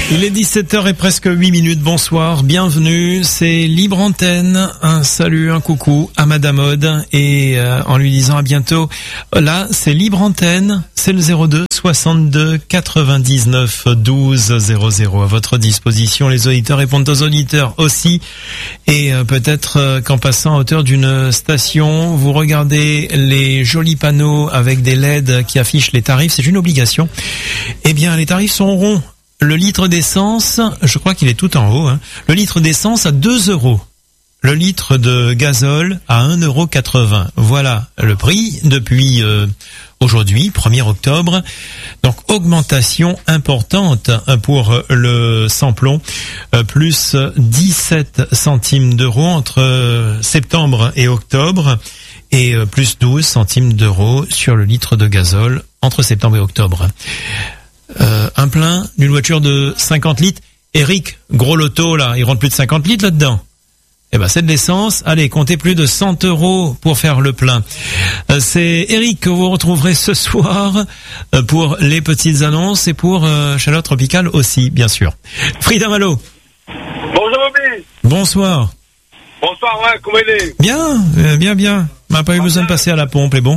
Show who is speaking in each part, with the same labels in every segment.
Speaker 1: Il est 17h et presque 8 minutes. Bonsoir, bienvenue. C'est Libre Antenne. Un salut, un coucou à Madame Aude et en lui disant à bientôt. Là, c'est Libre Antenne. C'est le 02 62 99 12 00 à votre disposition. Les auditeurs répondent aux auditeurs aussi. Et peut-être qu'en passant à hauteur d'une station, vous regardez les jolis panneaux avec des LED qui affichent les tarifs. C'est une obligation. Eh bien, les tarifs sont ronds. Le litre d'essence, je crois qu'il est tout en haut, hein. Le litre d'essence à 2 euros. Le litre de gazole à 1,80 €. Voilà le prix depuis aujourd'hui, 1er octobre. Donc augmentation importante pour le samplon, plus 17 centimes d'euros entre septembre et octobre et plus 12 centimes d'euros sur le litre de gazole entre septembre et octobre. Un plein d'une voiture de 50 litres. Eric, gros loto là, il rentre plus de 50 litres là-dedans. Eh ben c'est de l'essence. Allez, comptez plus de 100 € pour faire le plein. C'est Eric que vous retrouverez ce soir pour les petites annonces et pour Chaleur Tropicale aussi, bien sûr. Frida Malo.
Speaker 2: Bonjour Bobby.
Speaker 1: Bonsoir.
Speaker 2: Bonsoir, ouais, comment il est?
Speaker 1: Bien, bien. On n'a pas eu besoin de passer à la pompe, et bon.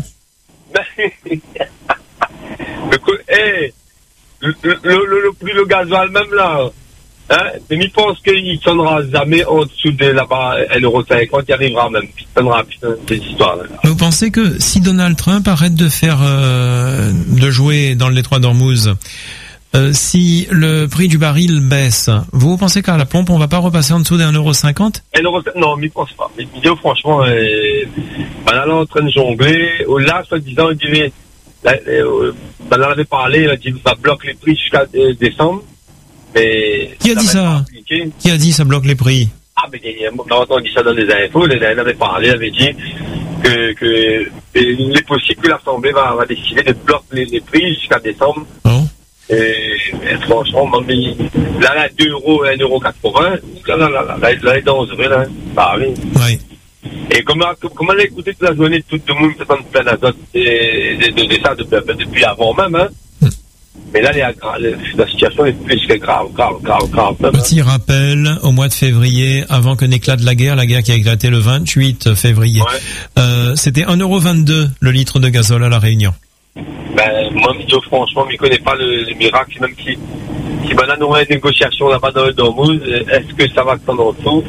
Speaker 2: Écoute, le prix de gasoil même là, hein, mais il pense qu'il ne sonnera jamais en dessous de là-bas 1,50 €, il arrivera même, il sonnera cette histoire là.
Speaker 1: Vous pensez que si Donald Trump arrête de faire de jouer dans le détroit d'Ormuz, si le prix du baril baisse, vous pensez qu'à la pompe on va pas repasser en dessous des 1,50 €?
Speaker 2: Non, mais il pense pas. Mais Dieu, franchement, on est en train de jongler. Là, soi-disant, il dit, on avait parlé, il dit, ça bloque les prix jusqu'à décembre. Mais
Speaker 1: qui a dit ça? Qui a dit ça bloque les prix?
Speaker 2: Ah, mais on a entendu ça dans les infos, il avait parlé, il avait dit que il est possible que l'Assemblée va décider de bloquer les prix jusqu'à décembre.
Speaker 1: Oh.
Speaker 2: Et franchement, là, 2 €, 1,80 €, là, il est dangereux, là. Bah oui.
Speaker 1: Oui.
Speaker 2: Et comme on a écouté toute la journée, tout le monde se sent plein d'azote de ça depuis avant même, hein. Mais là, la situation est plus que grave.
Speaker 1: Petit rappel, au mois de février, avant que n'éclate la guerre qui a éclaté le 28 février, ouais. C'était 1,22 € le litre de gazole à La Réunion.
Speaker 2: Ben, moi, franchement, je ne connais pas le miracle, même si maintenant on a une négociation là-bas dans le Dormouz, est-ce que ça va descendre en dessous?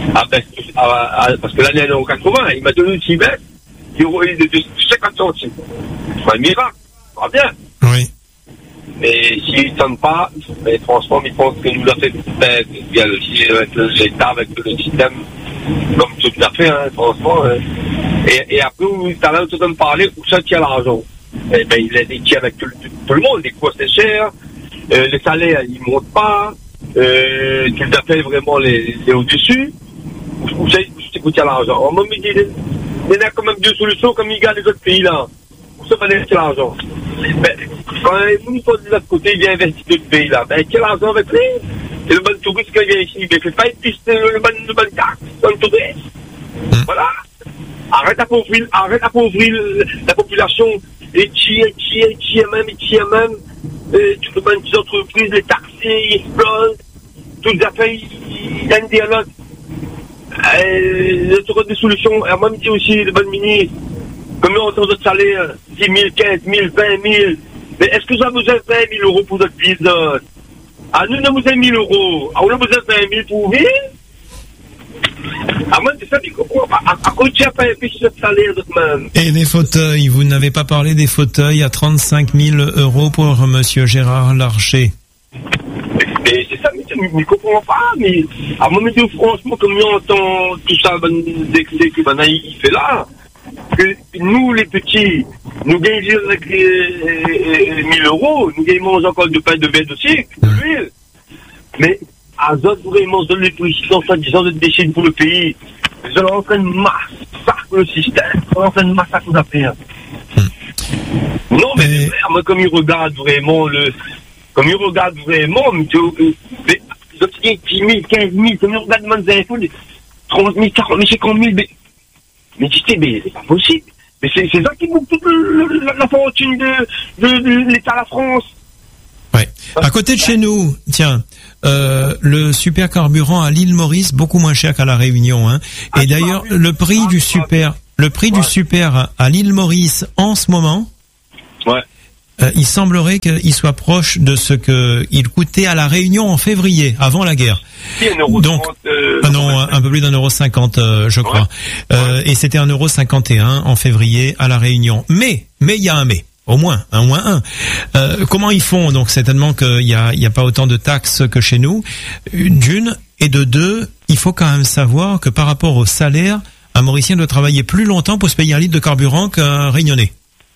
Speaker 2: Parce que là, il est à 1,80 €, il m'a donné une petite baisse, de 50 centimes. C'est un miracle, ça va bien.
Speaker 1: Oui.
Speaker 2: Mais s'il ne sonne pas, mais franchement, il pense que nous a fait avec l'État, avec le système, comme tout à fait, hein, franchement. Et après, tout à l'heure, tu vas me parler où ça tient l'argent. Eh ben, il est tient avec tout le monde, les coûts c'est cher, les salaires, ils ne montent pas, tu appelles vraiment les au-dessus, où c'est où tient l'argent. On m'a dit, il y a quand même deux solutions comme il y a les autres pays là. Où ça va laisser l'argent? Ben, quand il faut de l'autre côté, il vient investir dans d'autres pays là. Ben, quel argent avec lui? C'est le bon touriste qui vient ici. Il ne fait pas une piste, le bon taxe, le bon touriste. Voilà. Arrête d'appauvrir la population. Et qui même. Toutes les bonnes entreprises, les taxis, ils explosent. Toutes les affaires, il y a une dialogue. Il y a des solutions. Elle m'a dit aussi, le bon ministre, comme on entend notre salaire, 10 000, 15 000, 20 000. Mais est-ce que ça vous a 20 000 € pour notre business? Ah, nous, nous avons 1 000 €. Ah, on a besoin de 20 000 pour vivre? Ah, moi, c'est ça, je comprends pas. À quoi tu n'as pas investi ce salaire de même? Et
Speaker 1: les fauteuils, vous n'avez pas parlé des fauteuils à 35 000 € pour monsieur Gérard Larcher.
Speaker 2: Mais c'est ça, mais je ne comprends pas. Mais à moi, franchement, comme on entend tout ça, d'excès que il fait là, que nous, les petits, nous gagnons avec 1 000 €, nous gagnons encore du pain de bête aussi, de l'huile. Mais Azote vraiment donne les précisions, disant de déchets pour le pays. Ils sont en train de massacrer le système, ils sont en train de massacrer nos affaires. Non, mais moi, comme ils regardent vraiment, mais ils ont 10 000, 15 000, comme ils regardent les infos, 30 000, 40 000, 50 000, mais tu sais, mais c'est pas possible. Mais c'est ça qui boucle toute la fortune de l'État de la France.
Speaker 1: Ouais. À côté de chez nous, tiens, le super carburant à l'île Maurice beaucoup moins cher qu'à la Réunion, hein. Et d'ailleurs, le prix du super à l'île Maurice en ce moment, il semblerait qu'il soit proche de ce que il coûtait à la Réunion en février, avant la guerre. Donc, non, un peu plus d'1,50 €, je crois. Et c'était 1,51 € en février à la Réunion. Mais il y a un mais. Au moins, un. Comment ils font? Donc, certainement qu'il y a pas autant de taxes que chez nous. D'une, et de deux, il faut quand même savoir que par rapport au salaire, un Mauricien doit travailler plus longtemps pour se payer un litre de carburant qu'un Réunionnais.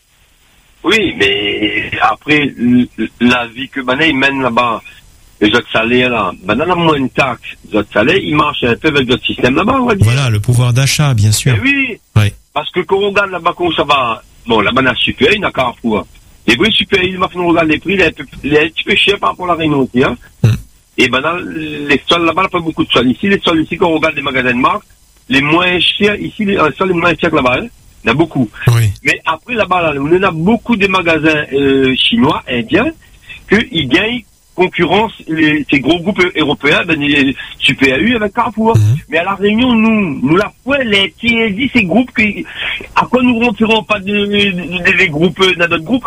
Speaker 2: Oui, mais après, la vie que maintenant ils mènent là-bas, les autres salaires là, maintenant on a moins de taxes, les autres salaires, ils marchent un peu avec notre système là-bas, on va dire.
Speaker 1: Voilà, le pouvoir d'achat, bien sûr.
Speaker 2: Et oui, parce que quand on regarde là-bas comment ça va, bon, là-bas on a super, il y a Carrefour. Et oui, super, il m'a fait regarder les prix, il est un petit peu cher par rapport à la Réunion aussi, hein. Et maintenant, les sols là-bas, il n'y a pas beaucoup de sols. Ici, les sols ici, quand on regarde les magasins de marque, les moins chers, ici, les sols les moins chers que là-bas, hein. Il y en a beaucoup.
Speaker 1: Oui.
Speaker 2: Mais après, là-bas, là, on a beaucoup de magasins chinois, indiens, qu'ils gagnent concurrence, ces gros groupes européens, les Super AU avec Carrefour. Mais à la Réunion, nous la fois, les TLD, ces groupes, à quoi nous rentrerons pas des groupes, dans d'autres groupes,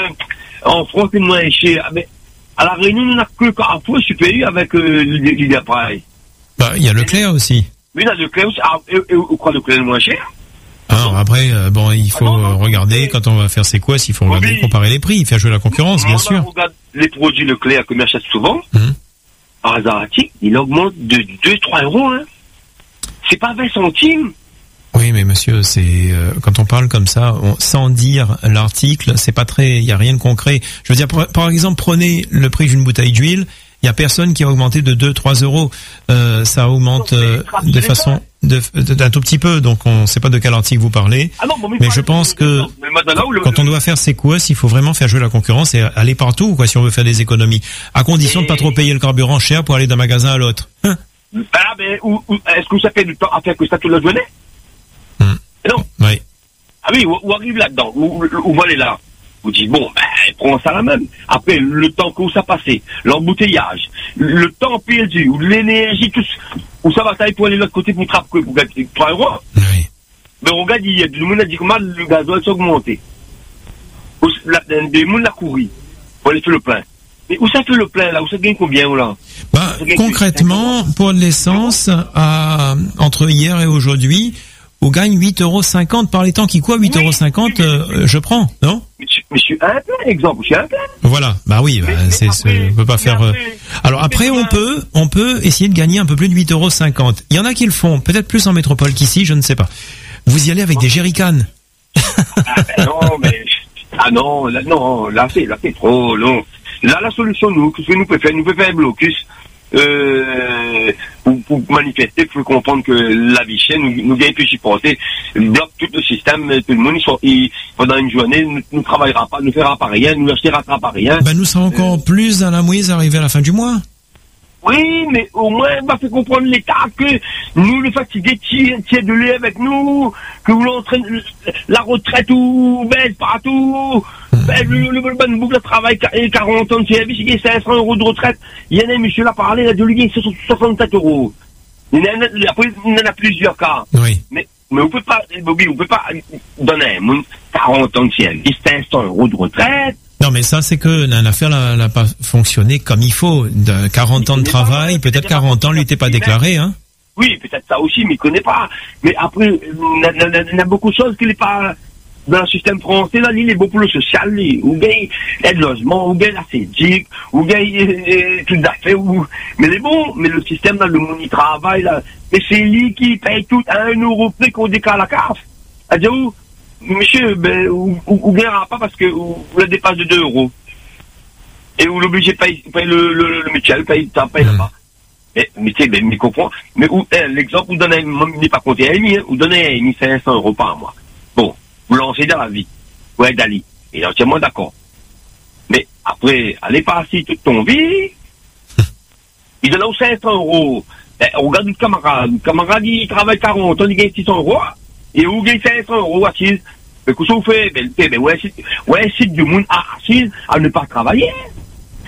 Speaker 2: en France, c'est moins cher. Mais à la Réunion, on n'a que Carrefour, Super AU avec Lydia Price.
Speaker 1: Bah, il y a Leclerc aussi.
Speaker 2: Mais il y a Leclerc aussi. Et vous croyez Leclerc est moins cher?
Speaker 1: Alors après, bon, il faut regarder, quand on va faire ses courses, il faut regarder, comparer les prix, faire jouer la concurrence, bien sûr.
Speaker 2: On regarde les produits Leclerc que j'achète souvent, par hasard, il augmente de 2-3 €, hein. C'est pas 20 centimes.
Speaker 1: Oui, mais monsieur, c'est quand on parle comme ça, sans dire l'article, c'est pas très, il y a rien de concret. Je veux dire, par exemple, prenez le prix d'une bouteille d'huile, il y a personne qui a augmenté de 2-3 €. Ça augmente de façon d'un tout petit peu, donc on ne sait pas de quel article vous parlez. Mais je pense que quand on doit faire ses courses, il faut vraiment faire jouer la concurrence et aller partout, quoi, si on veut faire des économies. À condition de pas trop payer le carburant cher pour aller d'un magasin à l'autre.
Speaker 2: Ah, mais est-ce que ça fait du temps à faire que ça toute la journée? Non.
Speaker 1: Oui.
Speaker 2: Ah oui, ou arrive là-dedans, ou vous allez là. Vous dites, bon, prends ça la même. Après, le temps que ça passé, l'embouteillage, le temps perdu, ou l'énergie, tout où ça va pour aller de l'autre côté pour trapper, pour gagner 3 €.
Speaker 1: Oui.
Speaker 2: Mais regarde, il y a du monde a dit comment le gasoil s'est augmenté. Des monde a couru pour aller faire le plein. Mais où ça fait le plein, là? Où ça gagne combien, là?
Speaker 1: Bah, concrètement, pour l'essence, entre hier et aujourd'hui, on gagne 8,50 € par les temps qui quoi, 8,50 €, je prends, non?
Speaker 2: Mais je suis un plein, exemple, je suis un plein.
Speaker 1: Voilà, bah oui, on peut pas faire. Alors après, on peut essayer de gagner un peu plus de 8,50 €. Il y en a qui le font, peut-être plus en métropole qu'ici, je ne sais pas. Vous y allez avec des jerrycans.
Speaker 2: Là c'est trop long. Là, la solution, qu'est-ce que nous pouvons faire? Nous pouvons faire un blocus. Pour manifester, pour comprendre que la vie chère, nous gagne plus y penser, bloque tout le système, tout le monde, pendant une journée, ne travaillera pas, ne fera pas rien, ne achètera pas rien.
Speaker 1: Ben, nous serons encore plus dans la mouise arrivé à la fin du mois.
Speaker 2: Oui, mais au moins, on va faire comprendre l'État que nous, le fatigué, tiens de lait avec nous, que vous l'entraînez, la retraite ou baisse partout, le bon boucle de travail, 40 ans de service, il y a 500 € de retraite. Il y en a un monsieur là parlé, il a de lui, 67 €. Après, il y en a plusieurs cas.
Speaker 1: Oui.
Speaker 2: Mais on peut pas, Bobby, on peut pas donner 40 ans de service, 500 € de retraite.
Speaker 1: Non, mais ça, c'est que l'affaire n'a pas fonctionné comme il faut. De 40 ans de travail, peut-être 40 ans, lui n'était pas déclaré, hein.
Speaker 2: Oui, peut-être ça aussi, mais il connaît pas. Mais après, il y a beaucoup de choses qu'il n'est pas dans le système français, là, il est beaucoup le social, ou gagne l'aide logement, ou gagne la CEDIC, ou gagne tout à fait, mais les bons, mais le système, là, le monde y travaille, là, mais c'est lui qui paye tout à 1 € près qu'on décale la CAF. C'est-à-dire, monsieur, ou gagnera pas parce que vous la dépasse de 2 €. Et vous l'obligez de payer le mutuel, paye là-bas. Mais comprends. Mais l'exemple, vous donnez, il n'est pas compté à Amy, vous donnez à Amy 500 € par mois. Bon, vous lancez dans la vie. Ouais, Dali. Et là, entièrement d'accord. Mais après, allez passer toute ton vie, il donne aux 500 €. Regarde le camarade. Le camarade, il travaille 40 ans, il gagne 600 €. Et vous gagnez 500 € assise. Mais qu'est-ce que vous faites? Ouais, c'est du monde assise à ne pas travailler.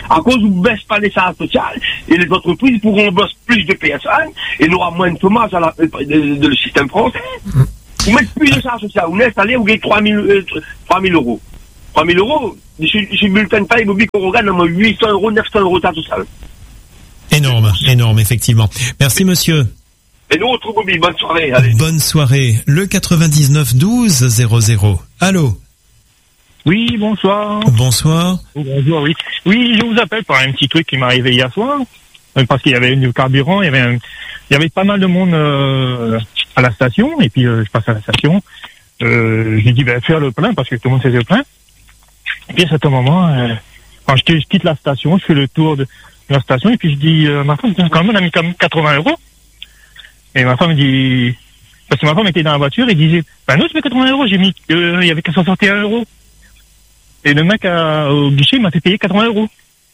Speaker 2: À cause où vous ne baissez pas les charges sociales, et les entreprises pourront bosser plus de personnes, et il y aura moins de chômage de le système français. Vous mettez plus de charges sociales, vous l'installez, vous gagnez 3 000 euros. 3 000 euros, je bulletin de paye, vous dites qu'on regarde 800 euros, 900 euros de charges sociales.
Speaker 1: Énorme, effectivement. Merci, monsieur.
Speaker 2: Et nous, on retrouve Bobby. Bonne soirée. Allez.
Speaker 1: Bonne soirée. Le 99 12 00. Allô?
Speaker 3: Oui, bonsoir.
Speaker 1: Bonsoir.
Speaker 3: Bonjour, oui. Oui, je vous appelle pour un petit truc qui m'est arrivé hier soir. Parce qu'il y avait du carburant, il y avait pas mal de monde à la station. Et puis, je passe à la station. J'ai dit, faire le plein, parce que tout le monde faisait le plein. Et puis, à ce moment, quand je quitte la station, je fais le tour de la station. Et puis, je dis, ma femme, quand même, on a mis quand même 80 euros. Et ma femme me dit, parce que ma femme était dans la voiture, et disait, non, je mets 80 euros, j'ai mis, il y avait qu'à 61 euros. Et le mec au guichet m'a fait payer 80 euros.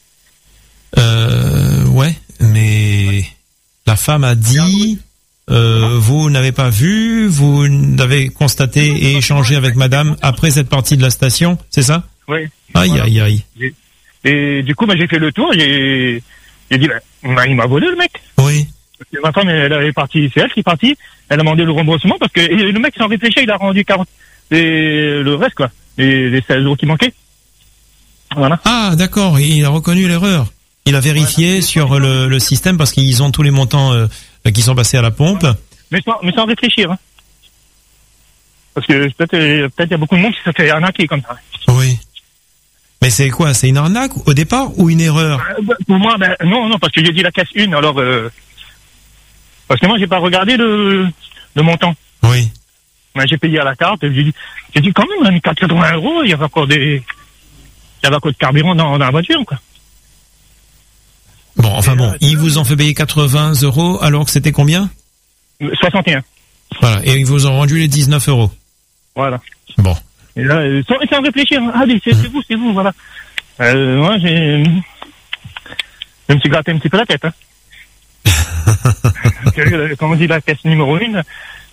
Speaker 1: Ouais, mais la femme a dit, vous n'avez pas vu, vous n'avez constaté et échangé avec madame après cette partie de la station, c'est ça?
Speaker 3: Oui.
Speaker 1: Aïe.
Speaker 3: Et du coup, j'ai fait le tour, j'ai dit, il m'a volé le mec.
Speaker 1: Oui.
Speaker 3: Ma femme, elle est partie, c'est elle qui est partie, elle a demandé le remboursement parce que le mec, sans réfléchir, il a rendu 40, et le reste, quoi, les 16 euros qui manquaient. Voilà.
Speaker 1: Ah, d'accord, il a reconnu l'erreur. Il a vérifié sur le système parce qu'ils ont tous les montants qui sont passés à la pompe.
Speaker 3: Mais sans réfléchir, hein. Parce que peut-être il y a beaucoup de monde qui se fait arnaquer comme ça.
Speaker 1: Oui. Mais c'est quoi? C'est une arnaque au départ ou une erreur?
Speaker 3: Pour moi, non, parce que j'ai dit la caisse 1, alors parce que moi j'ai pas regardé le montant.
Speaker 1: Oui.
Speaker 3: Mais j'ai payé à la carte, et j'ai dit quand même, on a mis 80 euros, il y avait encore de carburant dans la voiture, quoi.
Speaker 1: Bon, enfin bon, ils vous ont fait payer 80 euros alors que c'était combien?
Speaker 3: 61.
Speaker 1: Voilà, et ils vous ont rendu les 19 euros.
Speaker 3: Voilà.
Speaker 1: Bon.
Speaker 3: Et là, sans réfléchir, allez, c'est vous, voilà. Moi, je me suis gratté un petit peu la tête, hein. Comme on dit, la caisse numéro 1,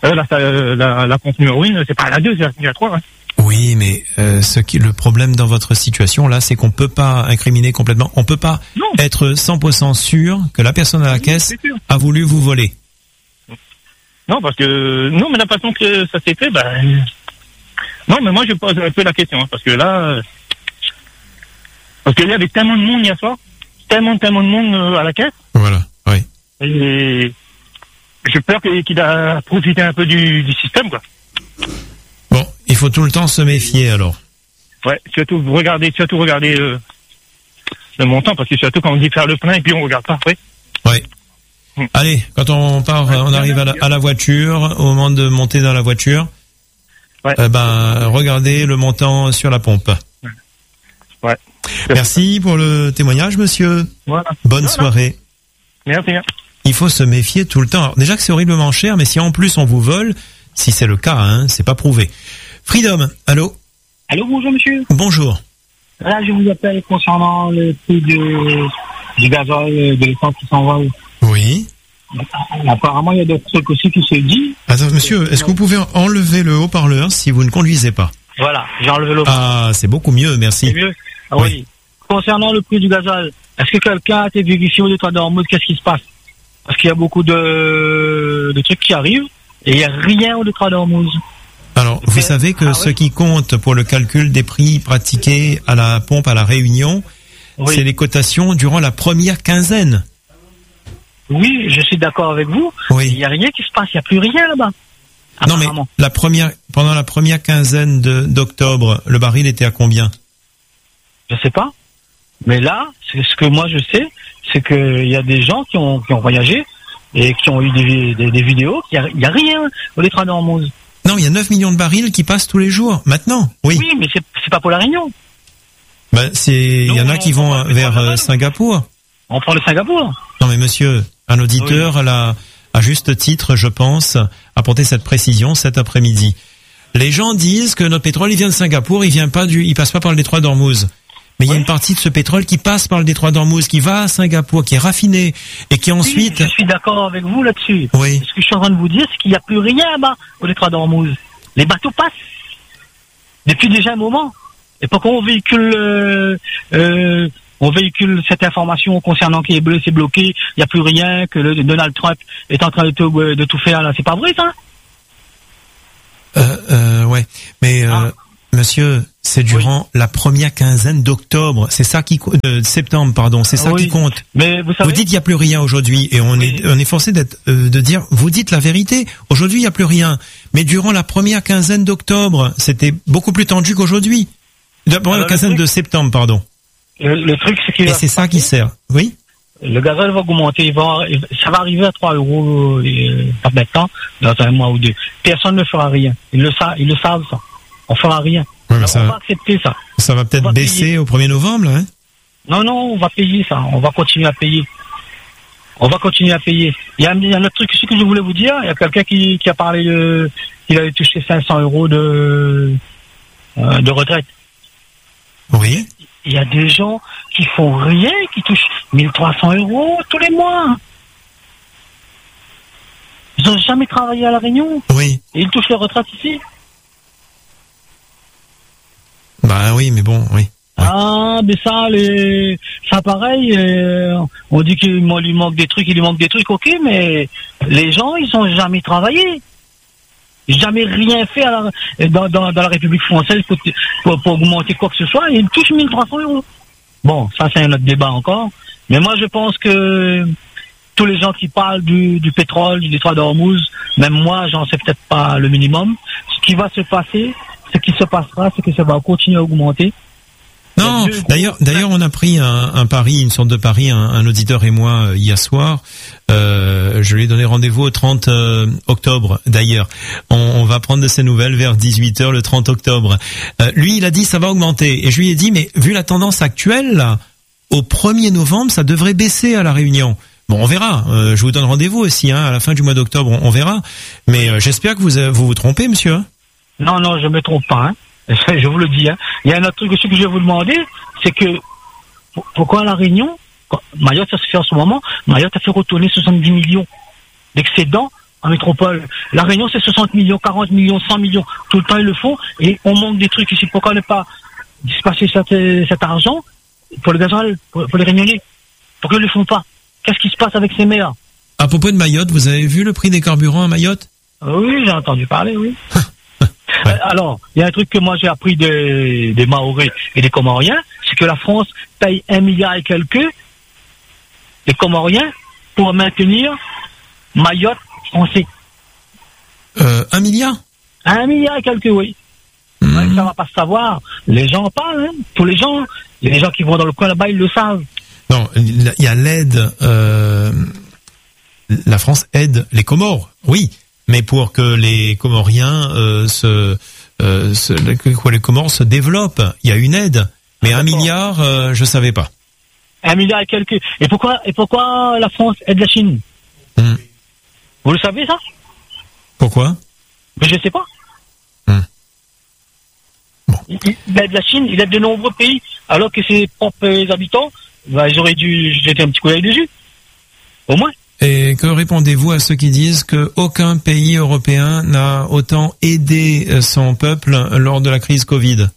Speaker 3: la pompe numéro 1, c'est pas la 2, c'est la 3, hein.
Speaker 1: Oui, mais le problème dans votre situation là, c'est qu'on peut pas incriminer complètement. On peut pas être 100% sûr que la personne à la caisse a voulu vous voler.
Speaker 3: Non, parce que mais la façon que ça s'est fait, non, mais moi je pose un peu la question, hein, parce que là, parce qu'il y avait tellement de monde hier soir, tellement de monde à la caisse.
Speaker 1: Voilà, oui.
Speaker 3: Et j'ai peur qu'il a profité un peu du système, quoi.
Speaker 1: Bon, il faut tout le temps se méfier alors.
Speaker 3: Ouais, surtout regarder le montant, parce que surtout quand on dit faire le plein et puis on regarde pas après.
Speaker 1: Ouais. Allez, quand on part, on arrive à la voiture, au moment de monter dans la voiture, regardez le montant sur la pompe.
Speaker 3: Ouais.
Speaker 1: Merci pour le témoignage, monsieur.
Speaker 3: Voilà.
Speaker 1: Bonne soirée.
Speaker 3: Merci.
Speaker 1: Il faut se méfier tout le temps. Alors, déjà que c'est horriblement cher, mais si en plus on vous vole, si c'est le cas, hein, c'est pas prouvé. Freedom, allô?
Speaker 4: Allô, bonjour monsieur.
Speaker 1: Bonjour.
Speaker 4: Là, je vous appelle concernant le prix du gazole, de l'essence qui s'envole.
Speaker 1: Oui.
Speaker 4: Apparemment, il y a d'autres trucs aussi qui se disent.
Speaker 1: Attends, monsieur, est-ce que vous pouvez enlever le haut-parleur si vous ne conduisez pas?
Speaker 4: Voilà, j'ai enlevé le haut-parleur.
Speaker 1: Ah, c'est beaucoup mieux, merci.
Speaker 4: C'est mieux? Ah, oui. Concernant le prix du gazole, est-ce que quelqu'un a été vérifié au détour d'Ormuz? Qu'est-ce qui se passe? Parce qu'il y a beaucoup de trucs qui arrivent et il n'y a rien au détour d'Ormuz.
Speaker 1: Alors, vous savez que ce qui compte pour le calcul des prix pratiqués à la pompe à la Réunion, c'est les cotations durant la première quinzaine.
Speaker 4: Oui, je suis d'accord avec vous.
Speaker 1: Oui.
Speaker 4: Il n'y a rien qui se passe, il n'y a plus rien là-bas.
Speaker 1: Non, mais pendant la première quinzaine d'octobre, le baril était à combien?
Speaker 4: Je sais pas. Mais là, ce que moi je sais, c'est qu'il y a des gens qui ont voyagé et qui ont eu des vidéos. Il y a rien au détroit d'Ormuz.
Speaker 1: Non, il y a 9 millions de barils qui passent tous les jours, maintenant. Oui,
Speaker 4: mais c'est pas pour la Réunion.
Speaker 1: Il y en a qui vont vers Singapour.
Speaker 4: On prend le Singapour.
Speaker 1: Non, mais monsieur, un auditeur à juste titre, je pense, apporter cette précision cet après-midi. Les gens disent que notre pétrole, il vient de Singapour, il passe pas par le détroit d'Ormuz. Mais il y a une partie de ce pétrole qui passe par le détroit d'Ormuz, qui va à Singapour, qui est raffiné, et qui ensuite...
Speaker 4: Oui, je suis d'accord avec vous là-dessus.
Speaker 1: Oui.
Speaker 4: Ce que je suis en train de vous dire, c'est qu'il n'y a plus rien là-bas, au détroit d'Ormuz. Les bateaux passent. Depuis déjà un moment. Et pourquoi on véhicule on véhicule cette information concernant qui est bleu, c'est bloqué, il n'y a plus rien, que le Donald Trump est en train de tout faire là. C'est pas vrai, ça?
Speaker 1: Ouais. Mais, monsieur, c'est durant la première quinzaine d'octobre. C'est ça septembre, pardon. C'est ça qui compte.
Speaker 4: Mais vous savez.
Speaker 1: Vous dites il n'y a plus rien aujourd'hui. Et on est forcé de dire, vous dites la vérité. Aujourd'hui, il n'y a plus rien. Mais durant la première quinzaine d'octobre, c'était beaucoup plus tendu qu'aujourd'hui. La première quinzaine de septembre, pardon.
Speaker 4: Le truc, c'est
Speaker 1: et c'est ça qui sert. Oui?
Speaker 4: Le gazole va augmenter, ça va arriver à 3 euros, pas maintenant, dans un mois ou deux. Personne ne fera rien. Ils le savent, ça. On fera rien.
Speaker 1: Ouais,
Speaker 4: alors, on va accepter ça.
Speaker 1: Ça va peut-être baisser au 1er novembre, là, hein?
Speaker 4: Non, on va payer ça. On va continuer à payer. Il y a un autre truc aussi que je voulais vous dire. Il y a quelqu'un qui a parlé qu'il avait touché 500 euros de retraite.
Speaker 1: Oui.
Speaker 4: Il y a des gens qui font rien, qui touchent 1300 euros tous les mois. Ils n'ont jamais travaillé à La Réunion.
Speaker 1: Oui.
Speaker 4: Et ils touchent leur retraite ici.
Speaker 1: Bah oui, mais bon, oui. Ouais.
Speaker 4: Ah, mais ça pareil, on dit qu'il lui manque des trucs, ok, mais les gens, ils n'ont jamais travaillé. Jamais rien fait dans la République française pour augmenter quoi que ce soit, et ils touchent 1300 euros. Bon, ça c'est un autre débat encore, mais moi je pense que tous les gens qui parlent du pétrole, du détroit d'Ormuz, même moi j'en sais peut-être pas le minimum, ce qui va se passer, ce qui se passera, c'est que ça va continuer à augmenter.
Speaker 1: Non, d'ailleurs, on a pris un pari, une sorte de pari, un auditeur et moi hier soir. Je lui ai donné rendez-vous au 30 octobre. D'ailleurs, on va prendre de ses nouvelles vers 18h le 30 octobre. Lui, il a dit ça va augmenter, et je lui ai dit mais vu la tendance actuelle, là, au 1er novembre, ça devrait baisser à La Réunion. Bon, on verra. Je vous donne rendez-vous aussi, à la fin du mois d'octobre, on verra. Mais j'espère que vous trompez, monsieur. Hein.
Speaker 4: Non, je me trompe pas. Je vous le dis. Il y a un autre truc aussi que je vais vous demander, c'est que pourquoi à La Réunion, Mayotte, ça se fait en ce moment, Mayotte a fait retourner 70 millions d'excédents en métropole. La Réunion, c'est 60 millions, 40 millions, 100 millions. Tout le temps, ils le font et on manque des trucs ici. Pourquoi ne pas dispatcher cet argent pour le gazole, pour les Réunionnais? Pourquoi ils ne le font pas? Qu'est-ce qui se passe avec ces maires?
Speaker 1: À propos de Mayotte, vous avez vu le prix des carburants à Mayotte?
Speaker 4: Oui, j'ai entendu parler, oui. Ouais. Alors, il y a un truc que moi j'ai appris des Mahorais et des Comoriens, c'est que la France paye 1 milliard et quelques, les Comoriens, pour maintenir Mayotte français.
Speaker 1: 1 milliard?
Speaker 4: 1 milliard et quelques, oui. Ouais, ça va pas se savoir. Les gens en parlent, hein. Tous les gens qui vont dans le coin là-bas, ils le savent.
Speaker 1: Non, il y a l'aide. La France aide les Comores, oui. Mais pour que les Comoriens les Comores se développent, il y a une aide. Mais 1 milliard, je savais pas.
Speaker 4: 1 milliard et quelques. Et pourquoi la France aide la Chine? Vous le savez ça?
Speaker 1: Pourquoi?
Speaker 4: Mais je sais pas. Bon. Il aide la Chine, il aide de nombreux pays, alors que ses propres habitants, ils auraient dû jeter un petit coup d'œil dessus. Au moins.
Speaker 1: Et que répondez-vous à ceux qui disent que aucun pays européen n'a autant aidé son peuple lors de la crise Covid?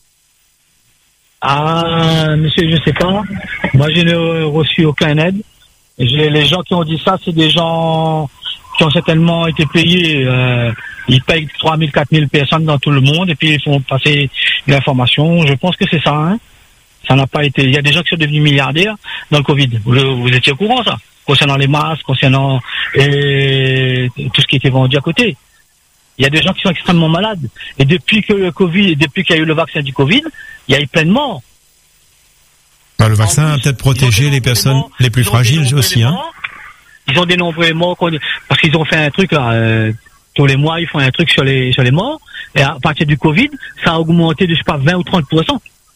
Speaker 4: Ah, monsieur, je sais pas. Moi, je n'ai reçu aucune aide. Les gens qui ont dit ça, c'est des gens qui ont certainement été payés. Ils payent 3 000, 4 000 personnes dans tout le monde et puis ils font passer l'information. Je pense que c'est ça, hein. Ça n'a pas été. Il y a des gens qui sont devenus milliardaires dans le Covid. Vous étiez au courant, ça? Concernant les masques, concernant tout ce qui était vendu à côté. Il y a des gens qui sont extrêmement malades. Et depuis que le Covid, depuis qu'il y a eu le vaccin du Covid, il y a eu plein de morts.
Speaker 1: Le vaccin a peut-être protégé les personnes les plus fragiles aussi, hein.
Speaker 4: Ils ont dénombré les morts parce qu'ils ont fait un truc là. Tous les mois, ils font un truc sur les morts. Et à partir du Covid, ça a augmenté de, je sais pas, 20 ou 30%.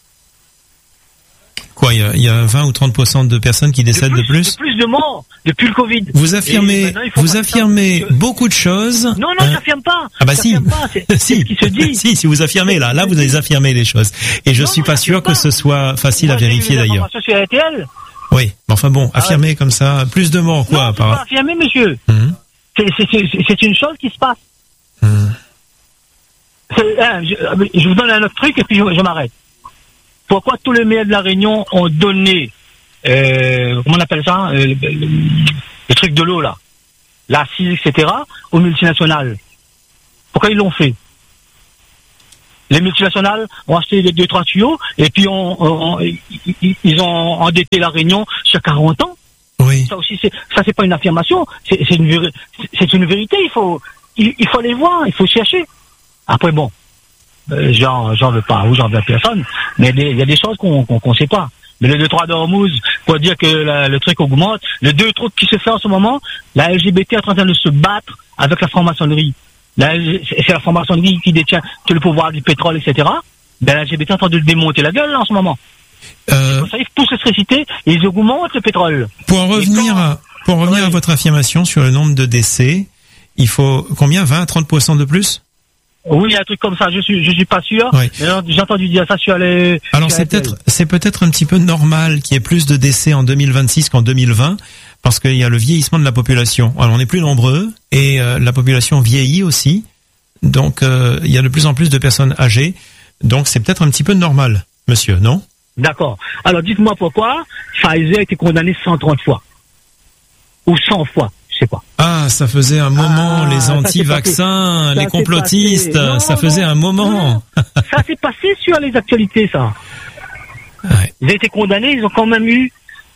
Speaker 1: Quoi, il y a 20 ou 30% de personnes qui décèdent de plus?
Speaker 4: De plus de morts depuis le Covid.
Speaker 1: Vous affirmez beaucoup de choses.
Speaker 4: Non, j'affirme pas.
Speaker 1: Ah bah si.
Speaker 4: C'est ce qui se dit.
Speaker 1: Si vous affirmez là vous avez affirmé les choses. Et je suis pas sûr que ce soit facile à vérifier d'ailleurs.
Speaker 4: Sur RTL.
Speaker 1: Oui, mais enfin bon, affirmer comme ça, plus de morts quoi,
Speaker 4: non, pas affirmer, monsieur. C'est une chose qui se passe. Je vous donne un autre truc et puis je m'arrête. Pourquoi tous les maires de La Réunion ont donné comment on appelle ça, le truc de l'eau là, l'assise, etc. aux multinationales. Pourquoi ils l'ont fait? Les multinationales ont acheté les 2-3 tuyaux et puis ils ont endetté la Réunion sur 40 ans.
Speaker 1: Oui.
Speaker 4: Ça aussi, c'est pas une affirmation, c'est une vérité. Il faut aller voir, il faut chercher. Après bon, j'en veux pas ou j'en veux à personne, mais il y a des choses qu'on sait pas. Mais le 2-3 d'Ormuz, pour dire que le truc augmente, le 2 trucs qui se fait en ce moment, la LGBT est en train de se battre avec la franc-maçonnerie. C'est la franc-maçonnerie qui détient tout le pouvoir du pétrole, etc. Ben, la LGBT est en train de le démonter la gueule là, en ce moment. Vous savez, tous se réciter, ils augmentent le pétrole.
Speaker 1: Pour en revenir à votre affirmation sur le nombre de décès, il faut combien, 20 à 30% de plus?
Speaker 4: Oui, un truc comme ça, je suis pas sûr.
Speaker 1: Oui.
Speaker 4: J'ai entendu dire ça sur les...
Speaker 1: Alors c'est peut-être un petit peu normal qu'il y ait plus de décès en 2026 qu'en 2020, parce qu'il y a le vieillissement de la population. Alors on est plus nombreux, et la population vieillit aussi, donc il y a de plus en plus de personnes âgées, donc c'est peut-être un petit peu normal, monsieur, non?
Speaker 4: D'accord. Alors dites-moi pourquoi Pfizer a été condamné 130 fois. Ou 100 fois. Je sais pas.
Speaker 1: Ah, ça faisait un moment, les anti-vaccins, les complotistes, ça faisait un moment.
Speaker 4: Ça s'est passé sur les actualités, ça.
Speaker 1: Ouais.
Speaker 4: Ils ont été condamnés, ils ont quand même eu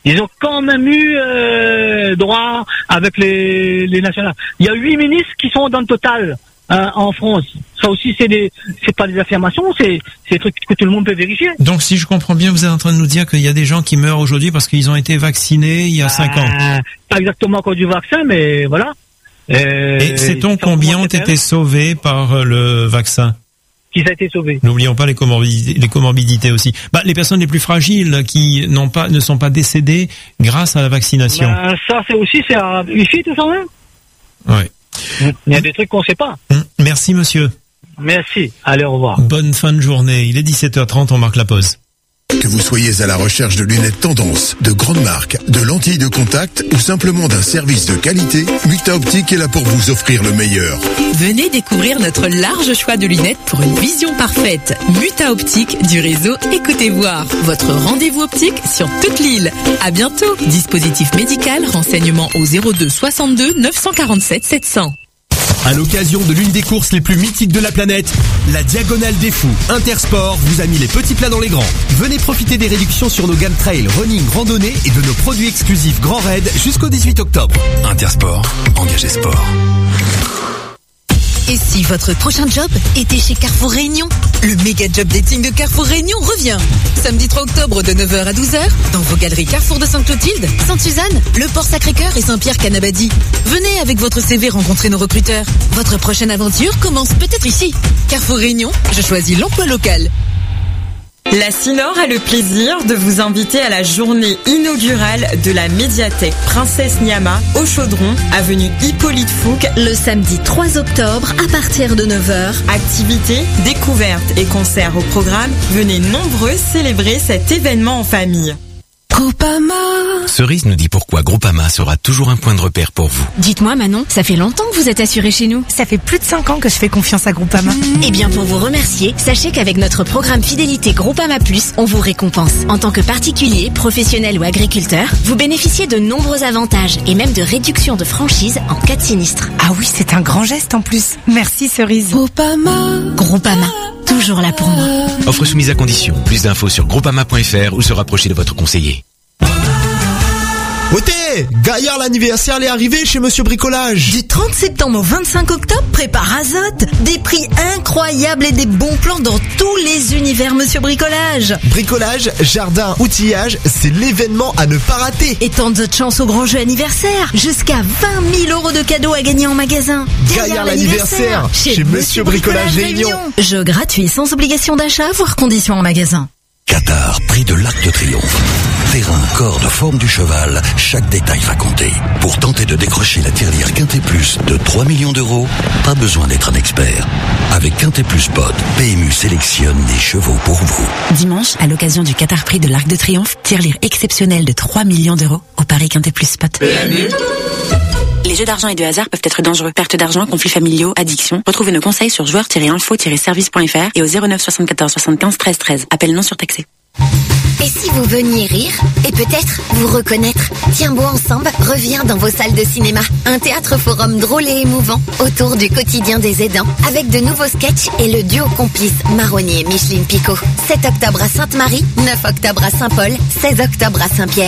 Speaker 4: droit avec les nationales. Il y a 8 ministres qui sont dans le total en France. Ça aussi, c'est pas des affirmations, c'est des trucs que tout le monde peut vérifier.
Speaker 1: Donc, si je comprends bien, vous êtes en train de nous dire qu'il y a des gens qui meurent aujourd'hui parce qu'ils ont été vaccinés il y a 5 ans.
Speaker 4: Pas exactement comme du vaccin, mais voilà.
Speaker 1: Et sait-on combien ont été sauvés par le vaccin?
Speaker 4: Qui a été sauvé?
Speaker 1: N'oublions pas les comorbidités aussi. Les personnes les plus fragiles qui ne sont pas décédées grâce à la vaccination.
Speaker 4: Ça, c'est à vérifier tout ça, hein?
Speaker 1: Ouais.
Speaker 4: Il y a des trucs qu'on sait pas.
Speaker 1: Merci, monsieur.
Speaker 4: Merci. Allez, au revoir.
Speaker 1: Bonne fin de journée. Il est 17h30, on marque la pause.
Speaker 5: Que vous soyez à la recherche de lunettes tendance, de grandes marques, de lentilles de contact ou simplement d'un service de qualité, Muta Optique est là pour vous offrir le meilleur.
Speaker 6: Venez découvrir notre large choix de lunettes pour une vision parfaite. Muta Optique du réseau Écoutez Voir. Votre rendez-vous optique sur toute l'île. À bientôt. Dispositif médical, renseignements au 02 62 947 700.
Speaker 7: À l'occasion de l'une des courses les plus mythiques de la planète, la Diagonale des Fous Intersport vous a mis les petits plats dans les grands. Venez profiter des réductions sur nos gammes trail, running, randonnée et de nos produits exclusifs Grand Raid jusqu'au 18 octobre. Intersport, engagez sport.
Speaker 6: Et si votre prochain job était chez Carrefour Réunion? Le méga job dating de Carrefour Réunion revient. Samedi 3 octobre de 9h à 12h dans vos galeries Carrefour de Sainte-Clotilde, Sainte-Suzanne, Le Port Sacré-Cœur et Saint-Pierre-Canabadi. Venez avec votre CV rencontrer nos recruteurs. Votre prochaine aventure commence peut-être ici. Carrefour Réunion, je choisis l'emploi local.
Speaker 8: La Cinor a le plaisir de vous inviter à la journée inaugurale de la médiathèque Princesse Niama au Chaudron, avenue Hippolyte Fouque,
Speaker 9: le samedi 3 octobre à partir de 9h.
Speaker 8: Activités, découvertes et concerts au programme. Venez nombreux célébrer cet événement en famille.
Speaker 6: Groupama.
Speaker 7: Cerise nous dit pourquoi Groupama sera toujours un point de repère pour vous.
Speaker 9: Dites-moi Manon, ça fait longtemps que vous êtes assurée chez nous.
Speaker 10: Ça fait plus de 5 ans que je fais confiance à Groupama.
Speaker 9: Eh bien pour vous remercier, sachez qu'avec notre programme Fidélité Groupama Plus, on vous récompense. En tant que particulier, professionnel ou agriculteur, vous bénéficiez de nombreux avantages et même de réductions de franchise en cas de sinistre.
Speaker 10: Ah oui, c'est un grand geste en plus. Merci Cerise.
Speaker 9: Groupama, toujours là pour moi.
Speaker 7: Offre soumise à condition. Plus d'infos sur groupama.fr ou se rapprocher de votre conseiller.
Speaker 11: Ôtez, Gaillard l'anniversaire est arrivé chez Monsieur Bricolage.
Speaker 6: Du 30 septembre au 25 octobre, prépare Azote. Des prix incroyables et des bons plans dans tous les univers Monsieur Bricolage.
Speaker 11: Bricolage, jardin, outillage, c'est l'événement à ne pas rater.
Speaker 6: Et tant d'autres chances au grand jeu anniversaire. Jusqu'à 20 000 € de cadeaux à gagner en magasin.
Speaker 11: Gaillard l'anniversaire chez Monsieur Bricolage Réunion.
Speaker 6: Jeu gratuit sans obligation d'achat, voire conditions en magasin.
Speaker 12: Qatar, prix de l'Arc de Triomphe. Terrain, corde, forme du cheval, chaque détail va compter. Pour tenter de décrocher la tirelire Quintet Plus de 3 millions d'euros, pas besoin d'être un expert. Avec Quintet Plus Pod, PMU sélectionne des chevaux pour vous.
Speaker 13: Dimanche, à l'occasion du Qatar Prix de l'Arc de Triomphe, tirelire exceptionnelle de 3 millions d'euros au Paris Quintet Plus Spot. PMU. Les jeux d'argent et de hasard peuvent être dangereux. Perte d'argent, conflits familiaux, addiction. Retrouvez nos conseils sur joueurs-info-service.fr et au 09 74 75 13 13. Appel non surtaxé.
Speaker 9: Et si vous veniez rire et peut-être vous reconnaître? Tiens bon ensemble revient dans vos salles de cinéma. Un théâtre forum drôle et émouvant autour du quotidien des aidants avec de nouveaux sketchs et le duo complice Marronnier Micheline Picot. 7 octobre à Sainte-Marie, 9 octobre à Saint-Paul, 16 octobre à Saint-Pierre.